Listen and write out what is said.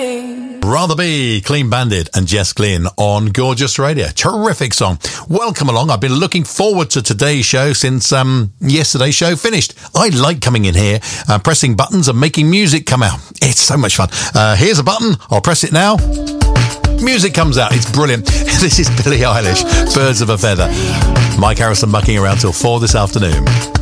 Rather Be, Clean Bandit and Jess Glynn on Gorgeous Radio. Terrific song. Welcome along. I've been looking forward to today's show since yesterday's show finished. I like coming in here, pressing buttons and making music come out. It's so much fun. Here's a button. I'll press it now. Music comes out. It's brilliant. This is Billie Eilish, Birds of a Feather. Mike Harrison mucking around till 4 this afternoon.